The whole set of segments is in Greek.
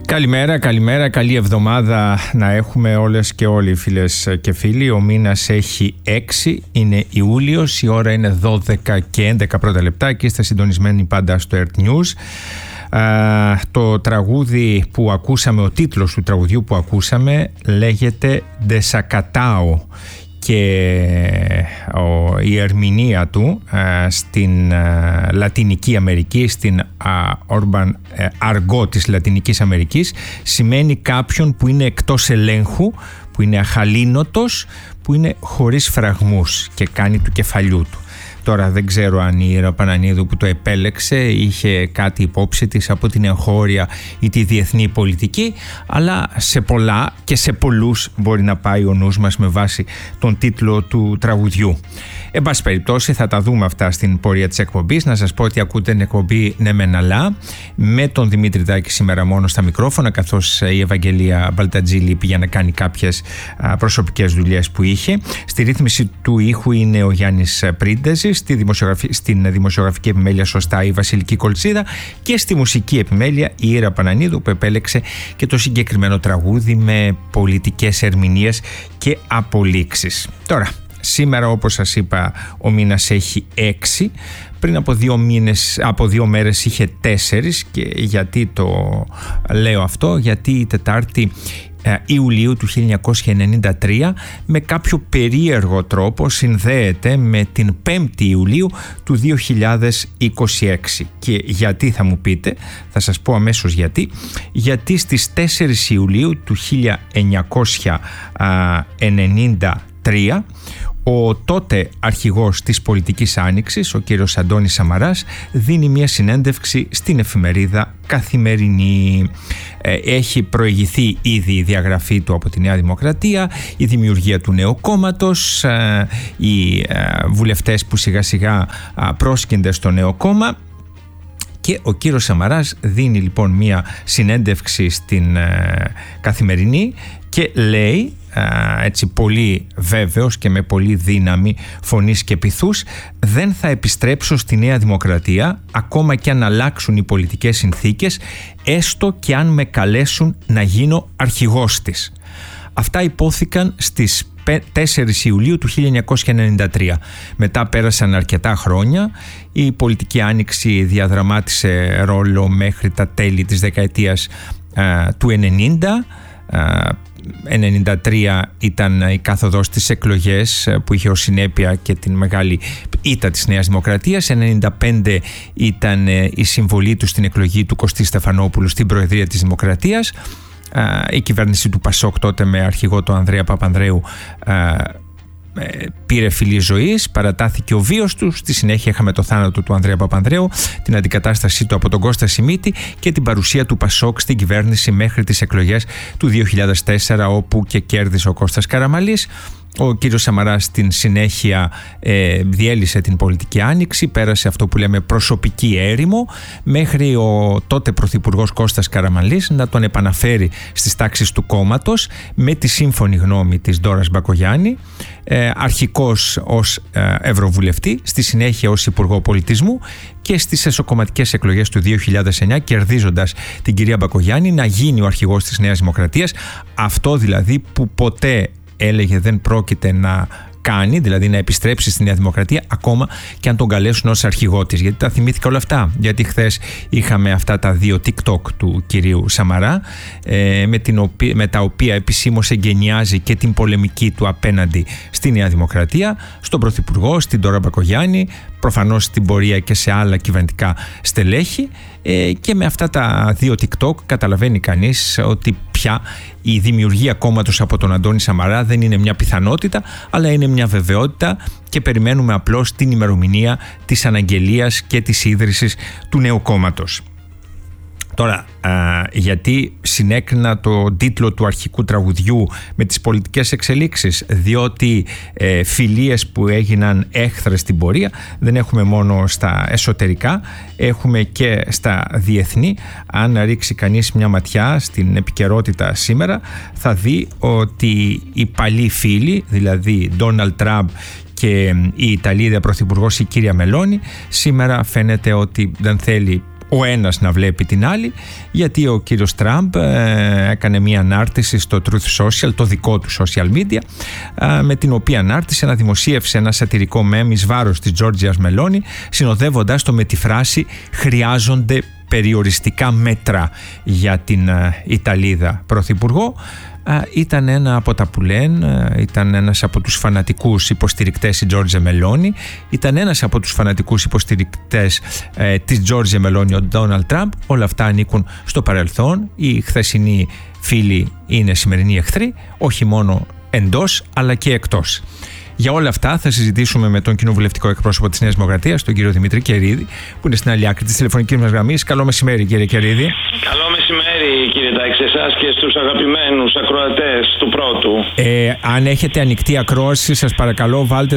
Καλημέρα, καλή εβδομάδα να έχουμε όλες και όλοι, φίλες και φίλοι. Ο μήνας έχει 6, είναι Ιούλιος, η ώρα είναι 12 και 11 πρώτα λεπτά και είστε συντονισμένοι πάντα στο Earth News. Το τραγούδι που ακούσαμε, ο τίτλος του τραγουδιού που ακούσαμε λέγεται «Desacatao» και η ερμηνεία του στην Λατινική Αμερική, στην urban αργό της Λατινικής Αμερικής, σημαίνει κάποιον που είναι εκτός ελέγχου, που είναι αχαλήνοτος, που είναι χωρίς φραγμούς και κάνει του κεφαλιού του. Τώρα δεν ξέρω αν η Ήρα Πανανίδου που το επέλεξε είχε κάτι υπόψη της από την εγχώρια ή τη διεθνή πολιτική, αλλά σε πολλά και σε πολλούς μπορεί να πάει ο νους μας με βάση τον τίτλο του τραγουδιού. Εν πάση περιπτώσει θα τα δούμε αυτά στην πορεία της εκπομπής. Να σας πω ότι ακούτε την εκπομπή «Ναι μεν αλλά» με τον Δημήτρη Δάκη σήμερα μόνο στα μικρόφωνα, καθώς η Ευαγγελία Μπαλτατζήλη πήγε να κάνει κάποιες προσωπικές δουλειές που είχε. Στη ρύθμιση του ήχου είναι ο Γιάννης Πρίντεζης, στην δημοσιογραφική επιμέλεια σωστά η Βασιλική Κολτσίδα και στη μουσική επιμέλεια η Ήρα Πανανίδου, που επέλεξε και το συγκεκριμένο τραγούδι με πολιτικές ερμηνείες και απολύξεις. Τώρα, σήμερα, όπως σας είπα, ο μήνας έχει 6. Πριν από 2 μέρες είχε 4. Και γιατί το λέω αυτό? Γιατί η Τετάρτη Ιουλίου του 1993 με κάποιο περίεργο τρόπο συνδέεται με την 5η Ιουλίου του 2026. Και γιατί, θα μου πείτε? Θα σας πω αμέσως γιατί. Γιατί στις 4 Ιουλίου του 1993 ο τότε αρχηγός της πολιτικής άνοιξης, ο κύριος Αντώνης Σαμαράς, δίνει μια συνέντευξη στην εφημερίδα Καθημερινή. Έχει προηγηθεί ήδη η διαγραφή του από τη Νέα Δημοκρατία, η δημιουργία του νέου κόμματος, οι βουλευτές που σιγά σιγά πρόσκυνται στο νέο κόμμα. Και ο κύριος Σαμαράς δίνει λοιπόν μια συνέντευξη στην Καθημερινή και λέει, έτσι πολύ βέβαιος και με πολύ δύναμη φωνής και πειθούς, δεν θα επιστρέψω στη Νέα Δημοκρατία ακόμα και αν αλλάξουν οι πολιτικές συνθήκες, έστω και αν με καλέσουν να γίνω αρχηγός της. Αυτά υπόθηκαν στις 4 Ιουλίου του 1993. Μετά πέρασαν αρκετά χρόνια. Η πολιτική άνοιξη διαδραμάτισε ρόλο μέχρι τα τέλη της δεκαετίας του 90. 93 ήταν η κάθοδος στις εκλογές που είχε ως συνέπεια και την μεγάλη ήττα της Νέας Δημοκρατίας. 95 ήταν η συμβολή του στην εκλογή του Κωστή Στεφανόπουλου στην Προεδρία της Δημοκρατίας. Η κυβέρνηση του Πασόκ τότε με αρχηγό τον Ανδρέα Παπανδρέου πήρε φυλή ζωής, παρατάθηκε ο βίος του. Στη συνέχεια είχαμε το θάνατο του Ανδρέα Παπανδρέου, την αντικατάστασή του από τον Κώστα Σιμίτη και την παρουσία του Πασόκ στην κυβέρνηση μέχρι τις εκλογές του 2004, όπου και κέρδισε ο Κώστας Καραμαλής. Ο κύριος Σαμαράς στην συνέχεια διέλυσε την πολιτική άνοιξη, πέρασε αυτό που λέμε προσωπική έρημο, μέχρι ο τότε πρωθυπουργός Κώστας Καραμαλής να τον επαναφέρει στις τάξεις του κόμματος με τη σύμφωνη γνώμη της Ντόρας Μπακογιάννη, αρχικώς ως Ευρωβουλευτή, στη συνέχεια ως Υπουργό Πολιτισμού και στις εσωκομματικές εκλογές του 2009, κερδίζοντας την κυρία Μπακογιάννη, να γίνει ο αρχηγός της Νέας Δημοκρατίας. Αυτό δηλαδή που ποτέ έλεγε δεν πρόκειται να κάνει, δηλαδή να επιστρέψει στη Νέα Δημοκρατία ακόμα και αν τον καλέσουν ως αρχηγό της. Γιατί τα θυμήθηκα όλα αυτά? Γιατί χθες είχαμε αυτά τα 2 TikTok του κυρίου Σαμαρά, με τα οποία επισήμως εγκαινιάζει και την πολεμική του απέναντι στη Νέα Δημοκρατία, στον Πρωθυπουργό, στην Ντόρα Μπακογιάννη, προφανώς στην πορεία και σε άλλα κυβερνητικά στελέχη, και με αυτά τα 2 TikTok καταλαβαίνει κανείς ότι πια η δημιουργία κόμματος από τον Αντώνη Σαμαρά δεν είναι μια πιθανότητα, αλλά είναι μια βεβαιότητα και περιμένουμε απλώς την ημερομηνία της αναγγελίας και της ίδρυσης του νέου κόμματος. Τώρα, γιατί συνέκρινα το τίτλο του αρχικού τραγουδιού με τις πολιτικές εξελίξεις? Διότι φιλίες που έγιναν έχθρες στην πορεία δεν έχουμε μόνο στα εσωτερικά, έχουμε και στα διεθνή. Αν ρίξει κανείς μια ματιά στην επικαιρότητα σήμερα, θα δει ότι οι παλιοί φίλοι, δηλαδή Ντόναλντ Τραμπ και η Ιταλίδα πρωθυπουργός η κυρία Μελώνη, σήμερα φαίνεται ότι δεν θέλει ο ένας να βλέπει την άλλη, γιατί ο κύριος Τραμπ έκανε μια ανάρτηση στο Truth Social, το δικό του social media, με την οποία ανάρτηση δημοσίευσε ένα σατυρικό μέμ εις βάρος της Τζόρτζιας Μελόνι, συνοδεύοντας το με τη φράση «Χρειάζονται περιοριστικά μέτρα για την Ιταλίδα Πρωθυπουργό». Ήταν ένα από τα που λένε, ήταν ένας από τους φανατικούς υποστηρικτές η Τζόρτζια Μελόνι, ήταν ένας από τους φανατικούς υποστηρικτές της Τζόρτζια Μελόνι ο Ντόναλντ Τραμπ. Όλα αυτά ανήκουν στο παρελθόν. Οι χθεσινοί φίλοι είναι σημερινοί εχθροί, όχι μόνο εντός αλλά και εκτός. Για όλα αυτά θα συζητήσουμε με τον κοινοβουλευτικό εκπρόσωπο της Νέας Δημοκρατίας, τον κύριο Δημήτρη Κερίδη, που είναι στην άλλη άκρη της τηλεφωνικής μας γραμμής. Καλό μεσημέρι, κύριε Κερίδη. Καλό μεσημέρι, κύριε Τάκη, σε εσάς και στους αγαπημένους ακροατές του Πρώτου. Αν έχετε ανοιχτή ακρόαση, σας παρακαλώ βάλτε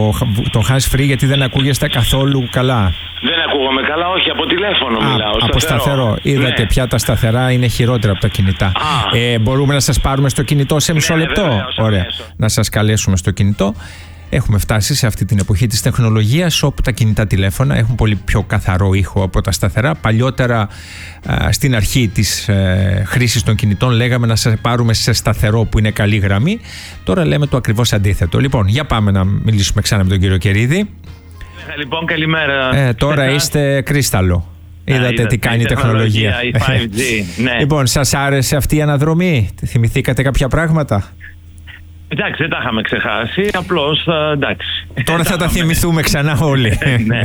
το hands free, γιατί δεν ακούγεστε καθόλου καλά. Δεν ακούγομαι καλά, όχι, από τηλέφωνο μιλάω. Από σταθερό. Είδατε, πια τα σταθερά είναι χειρότερα από τα κινητά. Μπορούμε να σας πάρουμε στο κινητό σε μισό λεπτό? Βεβαίως, ωραία. Να σας καλέσουμε στο κινητό. Έχουμε φτάσει σε αυτή την εποχή της τεχνολογίας, όπου τα κινητά τηλέφωνα έχουν πολύ πιο καθαρό ήχο από τα σταθερά. Παλιότερα, στην αρχή της χρήσης των κινητών, λέγαμε να σας πάρουμε σε σταθερό που είναι καλή γραμμή. Τώρα λέμε το ακριβώς αντίθετο. Λοιπόν, για πάμε να μιλήσουμε ξανά με τον κύριο Κερίδη. Λοιπόν, καλημέρα. Τώρα είστε κρίσταλο. Είδατε τι κάνει η τεχνολογία. Η 5G, ναι. Λοιπόν, σας άρεσε αυτή η αναδρομή? Θυμηθήκατε κάποια πράγματα? Εντάξει, δεν τα είχαμε ξεχάσει, απλώς εντάξει. Τώρα θα τα θυμηθούμε ξανά όλοι. Ναι.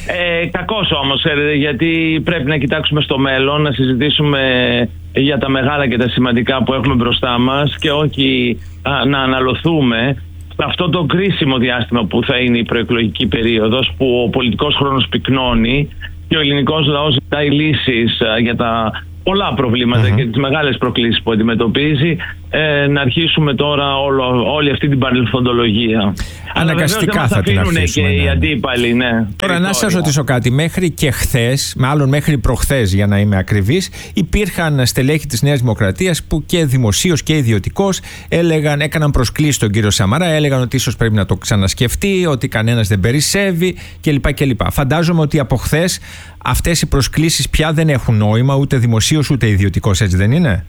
Κακώς όμως, γιατί πρέπει να κοιτάξουμε στο μέλλον, να συζητήσουμε για τα μεγάλα και τα σημαντικά που έχουμε μπροστά μας και όχι να αναλωθούμε σε αυτό το κρίσιμο διάστημα που θα είναι η προεκλογική περίοδος, που ο πολιτικός χρόνος πυκνώνει και ο ελληνικός λαός ζητάει λύσεις για τα πολλά προβλήματα και τις μεγάλες προκλήσεις που αντιμετωπίζει, να αρχίσουμε τώρα όλη αυτή την παρελθοντολογία. Αναγκαστικά θα την αρχίσουμε. Και οι αντίπαλοι, ναι. Τώρα να σας ρωτήσω κάτι. Μέχρι και χθες, μάλλον μέχρι προχθές για να είμαι ακριβής, υπήρχαν στελέχη της Νέας Δημοκρατίας που και δημοσίως και ιδιωτικώς έκαναν προσκλήσεις στον κύριο Σαμαρά, έλεγαν ότι ίσως πρέπει να το ξανασκεφτεί, ότι κανένας δεν περισσεύει κλπ. Φαντάζομαι ότι από χθες αυτές οι προσκλήσεις πια δεν έχουν νόημα, ούτε δημοσίως ούτε ιδιωτικώς, έτσι δεν είναι?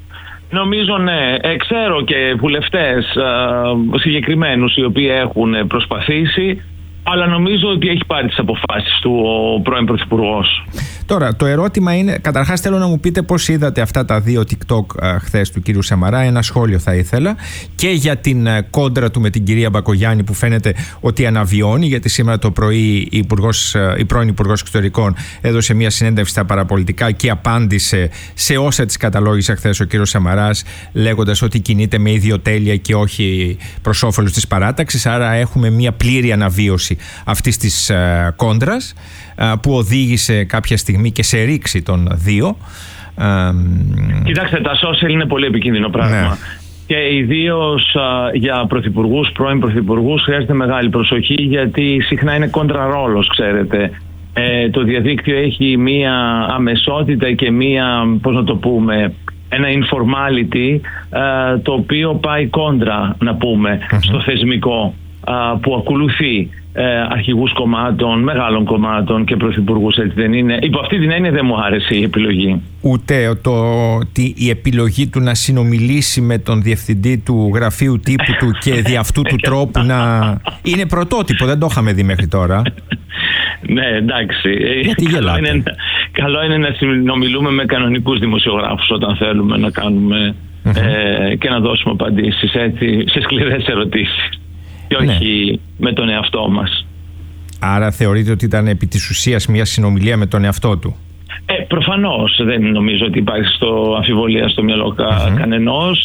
Νομίζω ναι. Ξέρω και βουλευτές συγκεκριμένους οι οποίοι έχουν προσπαθήσει, αλλά νομίζω ότι έχει πάρει τις αποφάσεις του ο πρώην Πρωθυπουργός. Τώρα, το ερώτημα είναι, καταρχάς θέλω να μου πείτε πώς είδατε αυτά τα δύο TikTok χθες του κύριου Σαμαρά. Ένα σχόλιο θα ήθελα και για την κόντρα του με την κυρία Μπακογιάννη, που φαίνεται ότι αναβιώνει, γιατί σήμερα το πρωί η πρώην Υπουργός Εξωτερικών έδωσε μια συνέντευξη στα παραπολιτικά και απάντησε σε όσα της καταλόγησε χθες ο κύριος Σαμαράς, λέγοντας ότι κινείται με ιδιοτέλεια και όχι προς όφελος της παράταξης. Άρα έχουμε μια πλήρη αναβίωση αυτής της κόντρας, που οδήγησε κάποια στιγμή και σε ρήξη των δύο. Κοιτάξτε, τα social είναι πολύ επικίνδυνο πράγμα. Ναι. Και ιδίως για πρωθυπουργούς, πρώην πρωθυπουργούς, χρειάζεται μεγάλη προσοχή, γιατί συχνά είναι κόντρα-ρόλος, ξέρετε. Το διαδίκτυο έχει μία αμεσότητα και μία, πώς να το πούμε, ένα informality, το οποίο πάει κόντρα, να πούμε, στο θεσμικό, που ακολουθεί αρχηγούς κομμάτων, μεγάλων κομμάτων και πρωθυπουργούς, έτσι δεν είναι? Υπό αυτή την έννοια δεν μου άρεσε η επιλογή. Ούτε η επιλογή του να συνομιλήσει με τον διευθυντή του γραφείου τύπου του και δι' αυτού του τρόπου να... Είναι πρωτότυπο, δεν το είχαμε δει μέχρι τώρα. Ναι, εντάξει. Γιατί γελάτε? Καλό είναι να συνομιλούμε με κανονικούς δημοσιογράφους όταν θέλουμε να κάνουμε και να δώσουμε απαντήσεις, έτσι, σε σκληρές ερωτήσεις. Και όχι με τον εαυτό μας. Άρα θεωρείτε ότι ήταν επί της ουσίας μια συνομιλία με τον εαυτό του? Προφανώς. Δεν νομίζω ότι υπάρχει αμφιβολία στο μυαλό κανενός.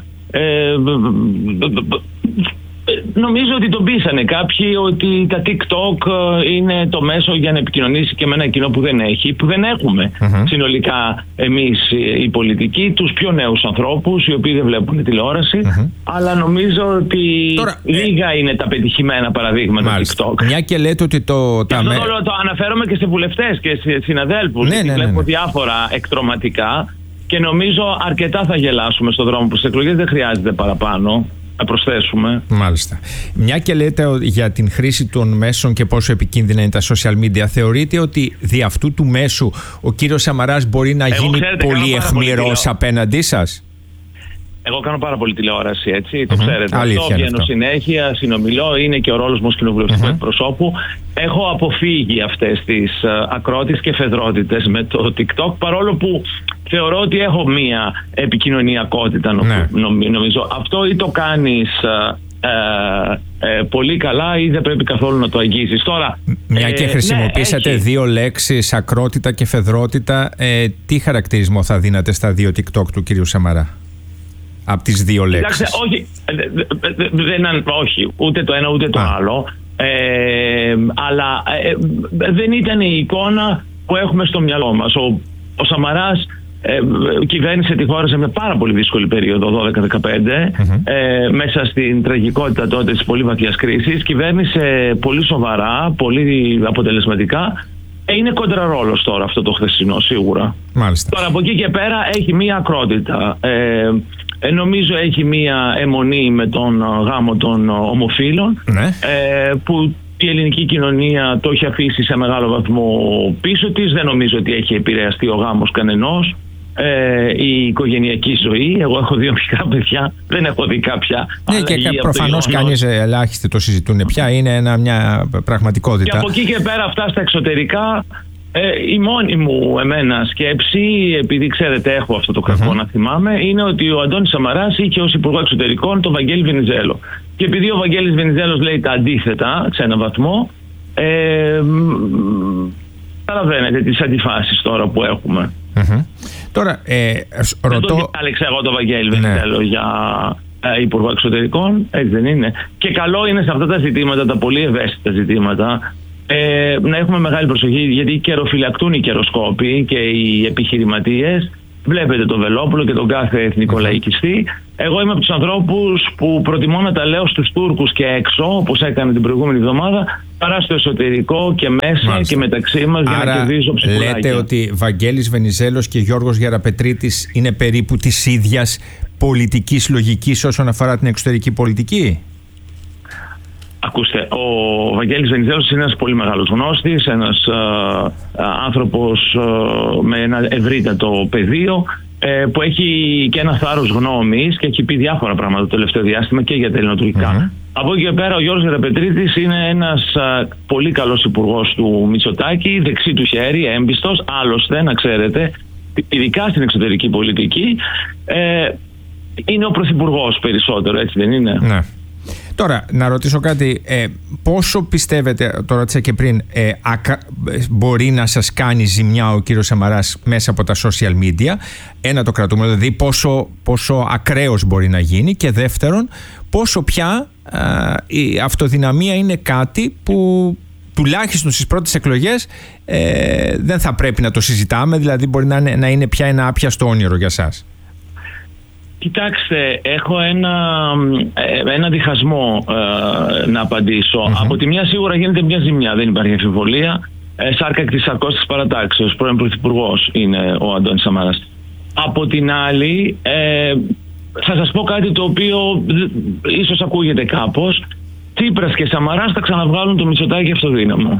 Νομίζω ότι τον πείσανε κάποιοι ότι τα TikTok είναι το μέσο για να επικοινωνήσει και με ένα κοινό που δεν έχει, που δεν έχουμε συνολικά εμείς οι πολιτικοί, τους πιο νέους ανθρώπους οι οποίοι δεν βλέπουν τηλεόραση, αλλά νομίζω ότι τώρα, λίγα είναι τα πετυχημένα παραδείγματα TikTok. Μια και λέτε ότι το αναφέρομαι και σε βουλευτές και σε συναδέλφους, βλέπω διάφορα εκτρωματικά και νομίζω αρκετά θα γελάσουμε στον δρόμο που στις εκλογές, δεν χρειάζεται παραπάνω. προσθέσουμε. Μάλιστα. Μια και λέτε για την χρήση των μέσων και πόσο επικίνδυνα είναι τα social media, θεωρείτε ότι δι' αυτού του μέσου ο κύριος Σαμαράς μπορεί να γίνει πολύ αιχμηρός απέναντί σας? Εγώ κάνω πάρα πολύ τηλεόραση, έτσι, το ξέρετε. Αλήθεια, βγαίνω συνέχεια, συνομιλώ, είναι και ο ρόλος μου ως κοινοβουλευτικού εκπροσώπου. Έχω αποφύγει αυτές τις ακρότητες και φεδρότητες με το TikTok, παρόλο που θεωρώ ότι έχω μία επικοινωνιακότητα, νομίζω. Αυτό ή το κάνεις πολύ καλά ή δεν πρέπει καθόλου να το αγγίζεις. Τώρα, μια και χρησιμοποίησατε δύο λέξεις, ακρότητα και φεδρότητα, τι χαρακτηρισμό θα δίνατε στα δύο TikTok του κυρίου Σαμαρά? Από τις δύο λέξεις. Όχι, ούτε το ένα ούτε το άλλο. Αλλά δεν ήταν η εικόνα που έχουμε στο μυαλό μας. Ο Σαμαράς κυβέρνησε τη χώρα σε μια πάρα πολύ δύσκολη περίοδο, 12-15, μέσα στην τραγικότητα τότε της πολύ βαθιάς κρίσης. Κυβέρνησε πολύ σοβαρά, πολύ αποτελεσματικά. Είναι κοντραρόλος τώρα αυτό το χθεσινό, σίγουρα. Μάλιστα. Τώρα από εκεί και πέρα έχει μία ακρότητα. Νομίζω έχει μία αιμονή με τον γάμο των ομοφύλων, που η ελληνική κοινωνία το έχει αφήσει σε μεγάλο βαθμό πίσω της. Δεν νομίζω ότι έχει επηρεαστεί ο γάμος κανενός. Η οικογενειακή ζωή. Εγώ έχω δύο μικρά παιδιά, δεν έχω δει κάποια αλλαγή. Και προφανώς κανείς ελάχιστοι το συζητούν πια, είναι μια πραγματικότητα. Και από εκεί και πέρα αυτά στα εξωτερικά, η μόνη μου σκέψη, επειδή ξέρετε έχω αυτό το κακό να θυμάμαι, είναι ότι ο Αντώνης Σαμαράς είχε ως Υπουργό Εξωτερικών τον Βαγγέλη Βενιζέλο. Και επειδή ο Βαγγέλης Βενιζέλος λέει τα αντίθετα σε έναν βαθμό, καταλαβαίνετε τις αντιφάσεις τώρα που έχουμε. Τώρα, δεν το διάλεξα εγώ τον Βαγγέλη Βενιζέλο για Υπουργό Εξωτερικών, έτσι δεν είναι? Και καλό είναι σε αυτά τα ζητήματα, τα πολύ ευαίσθητα ζητήματα, να έχουμε μεγάλη προσοχή, γιατί καιροφυλακτούν οι καιροσκόποι και οι επιχειρηματίες. Βλέπετε τον Βελόπουλο και τον κάθε εθνικό λαϊκιστή. Εγώ είμαι από τους ανθρώπους που προτιμώ να τα λέω στους Τούρκους και έξω, όπως έκανε την προηγούμενη εβδομάδα, παρά στο εσωτερικό και μέσα και μεταξύ μας, για να κερδίζω ψυχουλάκια. Λέτε ότι Βαγγέλης Βενιζέλος και Γιώργος Γεραπετρίτης είναι περίπου της ίδιας πολιτικής λογικής όσον αφορά την εξωτερική πολιτική? Ακούστε, ο Βαγγέλης Βενιζέλος είναι ένας πολύ μεγάλος γνώστης, ένας άνθρωπος με ένα ευρύτατο πεδίο, που έχει και ένα θάρρος γνώμης και έχει πει διάφορα πράγματα το τελευταίο διάστημα και για τα ελληνοτουρκικά. Από εκεί και πέρα ο Γιώργος Γεραπετρίτης είναι ένας πολύ καλός υπουργός του Μητσοτάκη, δεξί του χέρι, έμπιστος, άλλωστε να ξέρετε, ειδικά στην εξωτερική πολιτική, είναι ο πρωθυπουργός περισσότερο, έτσι δεν είναι? Ναι. Τώρα, να ρωτήσω κάτι, πόσο πιστεύετε, το ρώτησα και πριν, μπορεί να σας κάνει ζημιά ο κύριος Σαμαράς μέσα από τα social media? Ένα, το κρατούμε, δηλαδή πόσο ακραίος μπορεί να γίνει, και δεύτερον, πόσο πια η αυτοδυναμία είναι κάτι που τουλάχιστον στις πρώτες εκλογές δεν θα πρέπει να το συζητάμε, δηλαδή μπορεί να είναι πια ένα άπιαστο όνειρο για σας. Κοιτάξτε, έχω ένα διχασμό να απαντήσω. Από τη μια σίγουρα γίνεται μια ζημιά, δεν υπάρχει αμφιβολία. Σάρκα εκ της σαρκός της παρατάξεως, πρώην πρωθυπουργός είναι ο Αντώνης Σαμαράς. Από την άλλη, θα σας πω κάτι το οποίο ίσως ακούγεται κάπως. Τσίπρας και Σαμαράς θα ξαναβγάλουν το Μητσοτάκη αυτοδύναμο.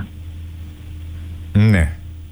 Ναι.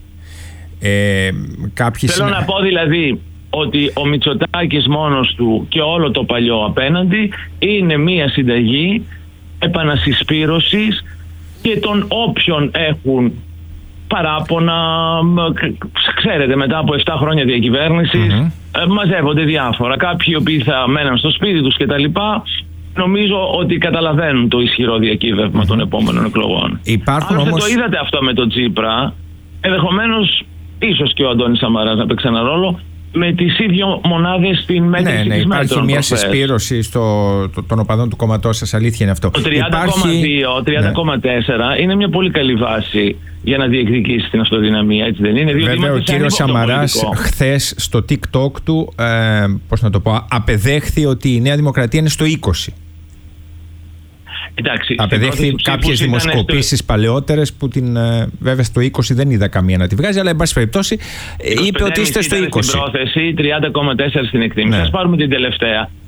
Θέλω να πω δηλαδή ότι ο Μητσοτάκης μόνος του και όλο το παλιό απέναντι είναι μία συνταγή επανασυσπήρωσης, και των όποιων έχουν παράπονα, ξέρετε, μετά από 7 χρόνια διακυβέρνησης μαζεύονται διάφορα. Κάποιοι οι οποίοι θα μέναν στο σπίτι τους και τα λοιπά, νομίζω ότι καταλαβαίνουν το ισχυρό διακύβευμα των επόμενων εκλογών. Αν το είδατε αυτό με τον Τσίπρα, ενδεχομένως ίσως και ο Αντώνης Σαμαράς να παίξει ένα ρόλο, με τις ίδιες μονάδες στην μέτρηση της μέτρων. Υπάρχει μια συσπήρωση των οπαδών του κόμματός σας, αλήθεια είναι αυτό. Το 30,2, 30,4 είναι μια πολύ καλή βάση για να διεκδικήσει την αυτοδυναμία, έτσι δεν είναι? Βέβαια ο κύριος Σαμαράς χθες στο TikTok του, απεδέχθη ότι η Νέα Δημοκρατία είναι στο 20. Εντάξει, απεδέχθη κάποιες δημοσκοπήσεις παλαιότερες που βέβαια στο 20 δεν είδα καμία να τη βγάζει, αλλά εν πάση περιπτώσει είπε ότι είστε στο 20. Στην πρόθεση, 30,4 στην εκτίμηση. Ας πάρουμε την τελευταία.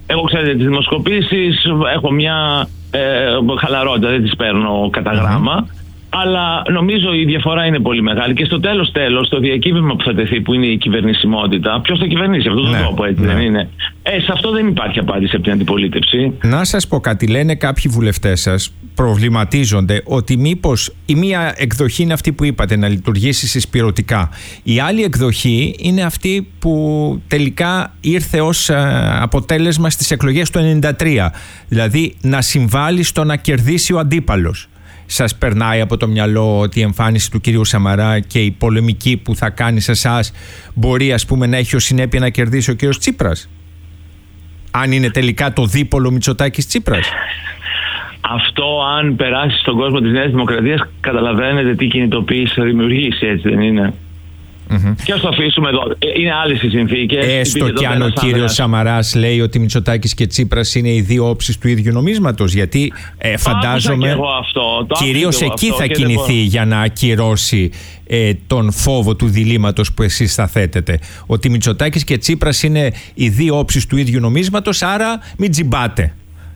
Εγώ, ξέρετε, τις δημοσκοπήσεις έχω μια χαλαρότητα, δεν τις παίρνω κατά γράμμα. Αλλά νομίζω η διαφορά είναι πολύ μεγάλη. Και στο τέλος, το διακύβευμα που θα τεθεί, που είναι η κυβερνησιμότητα, ποιος θα κυβερνήσει αυτόν τον τόπο, έτσι δεν είναι? Σε αυτό δεν υπάρχει απάντηση από την αντιπολίτευση. Να σας πω κάτι, λένε κάποιοι βουλευτές σας, προβληματίζονται ότι μήπως η μία εκδοχή είναι αυτή που είπατε, να λειτουργήσει συσπηρωτικά. Η άλλη εκδοχή είναι αυτή που τελικά ήρθε ως αποτέλεσμα στις εκλογές του 1993. Δηλαδή να συμβάλλει στο να κερδίσει ο αντίπαλος. Σας περνάει από το μυαλό ότι η εμφάνιση του κυρίου Σαμαρά και η πολεμική που θα κάνει σε εσάς μπορεί, ας πούμε, να έχει ως συνέπεια να κερδίσει ο κύριος Τσίπρας? Αν είναι τελικά το δίπολο Μητσοτάκης-Τσίπρας. Αυτό, αν περάσει στον κόσμο της Νέας Δημοκρατίας, καταλαβαίνετε τι κινητοποίηση θα δημιουργήσει, έτσι δεν είναι? Και ας το αφήσουμε εδώ. Είναι άλλες οι συνθήκες. Έστω κι αν ο κύριος Σαμαράς λέει ότι Μητσοτάκης και Τσίπρας είναι οι δύο όψεις του ίδιου νομίσματος, γιατί φαντάζομαι κυρίως εκεί θα κινηθεί για να ακυρώσει τον φόβο του διλήμματος που εσείς θα θέτετε. Ότι Μητσοτάκης και Τσίπρας είναι οι δύο όψεις του ίδιου νομίσματος, άρα μην τζιμπάτε.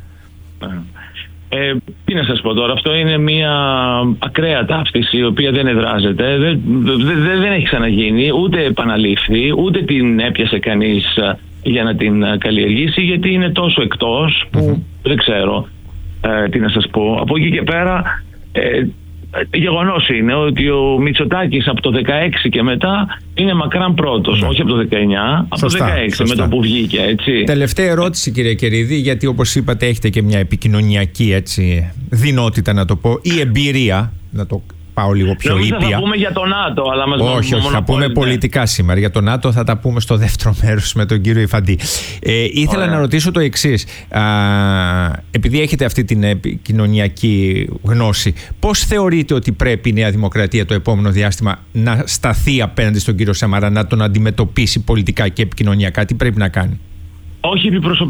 Τι να σας πω τώρα, αυτό είναι μια ακραία ταύτιση η οποία δεν εδράζεται, δεν έχει ξαναγίνει, ούτε επαναλήφθη, ούτε την έπιασε κανείς για να την καλλιεργήσει, γιατί είναι τόσο εκτός που δεν ξέρω τι να σας πω. Από εκεί και πέρα γεγονός είναι ότι ο Μητσοτάκης από το 16 και μετά είναι μακράν πρώτος, όχι από το 19, από το 16 με το που βγήκε, έτσι. Τελευταία ερώτηση, κύριε Κερίδη, γιατί όπως είπατε έχετε και μια επικοινωνιακή, έτσι, δυνότητα να το πω, ή εμπειρία, να το πάω λίγο πιο ήπια. Θα πούμε για το ΝΑΤΟ, αλλά μας όχι, θα πούμε πολιτικά σήμερα. Για το ΝΑΤΟ θα τα πούμε στο δεύτερο μέρος με τον κύριο Υφαντή. Ήθελα να ρωτήσω το εξής. Επειδή έχετε αυτή την επικοινωνιακή γνώση, πώς θεωρείτε ότι πρέπει η Νέα Δημοκρατία το επόμενο διάστημα να σταθεί απέναντι στον κύριο Σαμαρά, να τον αντιμετωπίσει πολιτικά και επικοινωνιακά? Τι πρέπει να κάνει? Όχι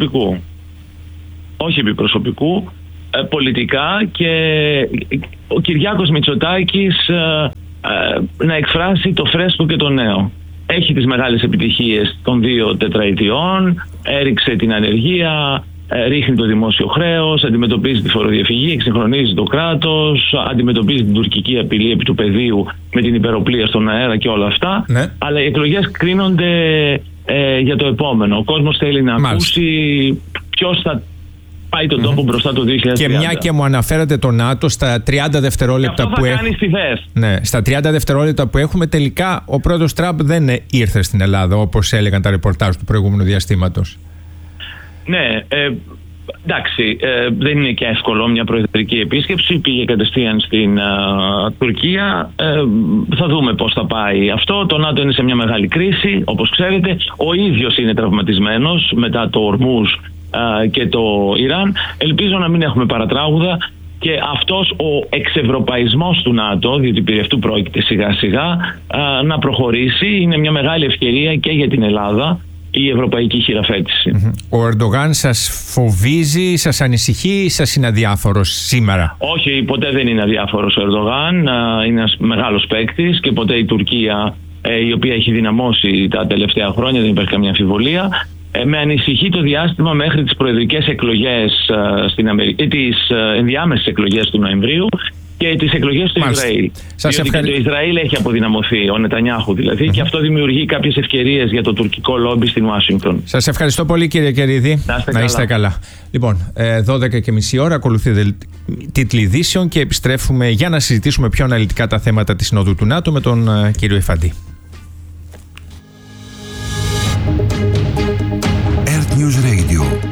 επί προσωπικού. Πολιτικά, και ο Κυριάκος Μητσοτάκης να εκφράσει το φρέσκο και το νέο. Έχει τις μεγάλες επιτυχίες των 2 τετραετιών, έριξε την ανεργία, ρίχνει το δημόσιο χρέος, αντιμετωπίζει τη φοροδιαφυγή, εξυγχρονίζει το κράτος, αντιμετωπίζει την τουρκική απειλή επί του πεδίου με την υπεροπλία στον αέρα και όλα αυτά. Ναι. Αλλά οι εκλογές κρίνονται για το επόμενο. Ο κόσμος θέλει να ακούσει ποιος θα πάει τον τόπο μπροστά το 2030. Και μια και μου αναφέρατε το ΝΑΤΟ, στα 30 δευτερόλεπτα που έχουμε. Ναι, στα 30 δευτερόλεπτα που έχουμε, τελικά ο πρόεδρος Τραμπ δεν ήρθε στην Ελλάδα, όπως έλεγαν τα ρεπορτάζ του προηγούμενου διαστήματος. Ναι, εντάξει, δεν είναι και εύκολο μια προεδρική επίσκεψη. Πήγε κατευθείαν στην Τουρκία. Θα δούμε πώς θα πάει αυτό. Το ΝΑΤΟ είναι σε μια μεγάλη κρίση, όπως ξέρετε. Ο ίδιος είναι τραυματισμένος μετά το Ορμούζ και το Ιράν. Ελπίζω να μην έχουμε παρατράγουδα και αυτός ο εξευρωπαϊσμός του ΝΑΤΟ, διότι περί αυτού πρόκειται σιγά σιγά, να προχωρήσει. Είναι μια μεγάλη ευκαιρία και για την Ελλάδα η ευρωπαϊκή χειραφέτηση. Ο Ερντογάν σας φοβίζει, σας ανησυχεί ή σας είναι αδιάφορος σήμερα? Όχι, ποτέ δεν είναι αδιάφορος ο Ερντογάν. Είναι ένας μεγάλος παίκτης και ποτέ η Τουρκία, η οποία έχει δυναμώσει τα τελευταία χρόνια, δεν υπάρχει καμία αμφιβολία. Με ανησυχεί το διάστημα μέχρι τις προεδρικές εκλογές στην Αμερική, τις ενδιάμεσες εκλογές του Νοεμβρίου και τις εκλογές του Ισραήλ. Διότι το Ισραήλ έχει αποδυναμωθεί, ο Νετανιάχου δηλαδή, και αυτό δημιουργεί κάποιες ευκαιρίες για το τουρκικό λόμπι στην Ουάσιγκτον. Σας ευχαριστώ πολύ, κύριε Κερίδη. Να είστε καλά. Λοιπόν, 12:30 ώρα ακολουθεί τίτλοι ειδήσεων και επιστρέφουμε για να συζητήσουμε πιο αναλυτικά τα θέματα της Συνόδου του ΝΑΤΟ με τον κύριο Υφαντή.